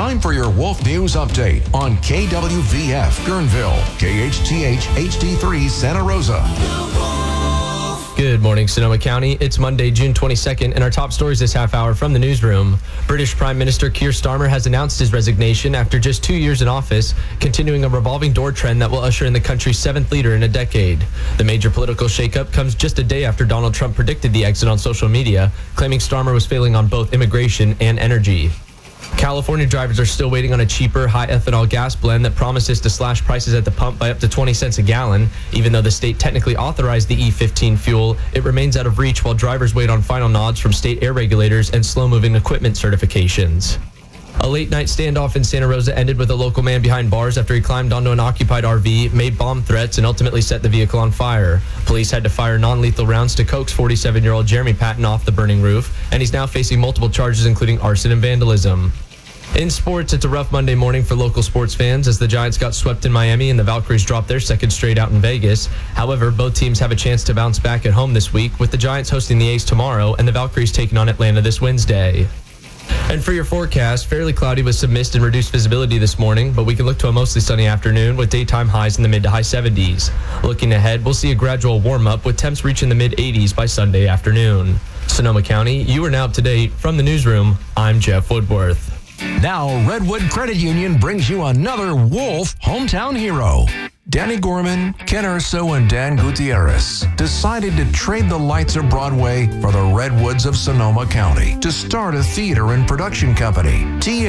Time for your Wolf News Update on KWVF Guerneville, KHTH HD3 Santa Rosa. Good morning, Sonoma County. It's Monday, June 22nd, and our top stories this half hour from the newsroom. British Prime Minister Keir Starmer has announced his resignation after just 2 years in office, continuing a revolving door trend that will usher in the country's seventh leader in a decade. The major political shakeup comes just a day after Donald Trump predicted the exit on social media, claiming Starmer was failing on both immigration and energy. California drivers are still waiting on a cheaper, high-ethanol gas blend that promises to slash prices at the pump by up to 20 cents a gallon. Even though the state technically authorized the E15 fuel, it remains out of reach while drivers wait on final nods from state air regulators and slow-moving equipment certifications. A late-night standoff in Santa Rosa ended with a local man behind bars after he climbed onto an occupied RV, made bomb threats, and ultimately set the vehicle on fire. Police had to fire non-lethal rounds to coax 47-year-old Jeremy Patton off the burning roof, and he's now facing multiple charges, including arson and vandalism. In sports, it's a rough Monday morning for local sports fans as the Giants got swept in Miami and the Valkyries dropped their second straight out in Vegas. However, both teams have a chance to bounce back at home this week, with the Giants hosting the A's tomorrow and the Valkyries taking on Atlanta this Wednesday. And for your forecast, fairly cloudy with some mist and reduced visibility this morning, but we can look to a mostly sunny afternoon with daytime highs in the mid to high 70s. Looking ahead, we'll see a gradual warm-up with temps reaching the mid 80s by Sunday afternoon. Sonoma County, you are now up to date. From the newsroom, I'm Jeff Woodworth. Now, Redwood Credit Union brings you another Wolf hometown hero. Danny Gorman, Ken Urso, and Dan Gutierrez decided to trade the lights of Broadway for the Redwoods of Sonoma County to start a theater and production company.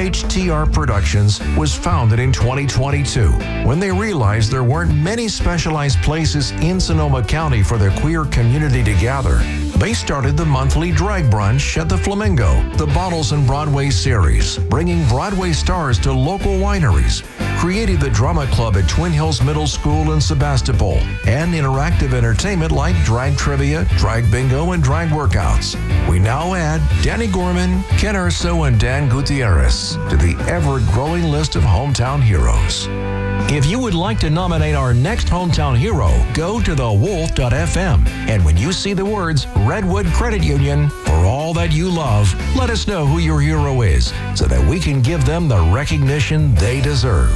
THTR Productions was founded in 2022 when they realized there weren't many specialized places in Sonoma County for the queer community to gather. They started the monthly drag brunch at the Flamingo, the Bottles and Broadway series, bringing Broadway stars to local wineries, created the drama club at Twin Hills Middle School in Sebastopol, and interactive entertainment like drag trivia, drag bingo, and drag workouts. We now add Danny Gorman, Ken Urso, and Dan Gutierrez to the ever-growing list of hometown heroes. If you would like to nominate our next hometown hero, go to thewolf.fm. And when you see the words Redwood Credit Union, for all that you love, let us know who your hero is so that we can give them the recognition they deserve.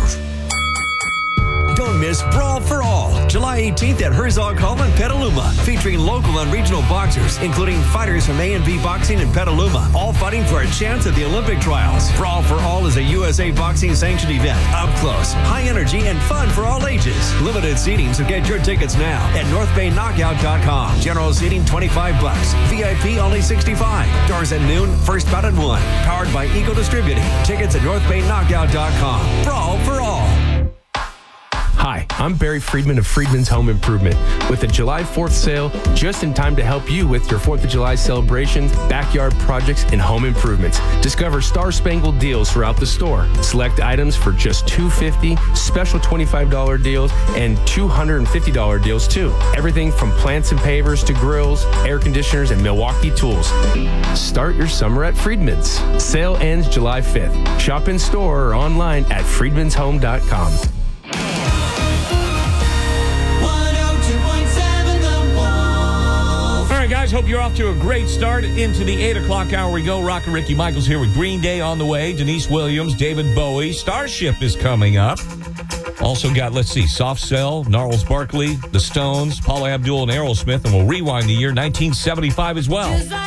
Don't miss Brawl for All, July 18th at Herzog Hall in Petaluma, featuring local and regional boxers, including fighters from A&B Boxing in Petaluma, all fighting for a chance at the Olympic trials. Brawl for All is a USA Boxing sanctioned event, up close, high energy, and fun for all ages. Limited seating, so get your tickets now at NorthBayKnockout.com. General seating $25, VIP only $65. Doors at noon, first bout at 1. Powered by Eagle Distributing. Tickets at NorthBayKnockout.com. Brawl for All. Hi, I'm Barry Friedman of Friedman's Home Improvement with a July 4th sale just in time to help you with your 4th of July celebrations, backyard projects, and home improvements. Discover star-spangled deals throughout the store. Select items for just $250, special $25 deals, and $250 deals too. Everything from plants and pavers to grills, air conditioners, and Milwaukee tools. Start your summer at Friedman's. Sale ends July 5th. Shop in store or online at friedmanshome.com. Guys, hope you're off to a great start. Into the 8 o'clock hour we go. Rock and Ricky Michaels here with Green Day on the way. Denise Williams, David Bowie. Starship is coming up. Also got, Soft Cell, Gnarls Barkley, The Stones, Paula Abdul, and Aerosmith. And we'll rewind the year 1975 as well.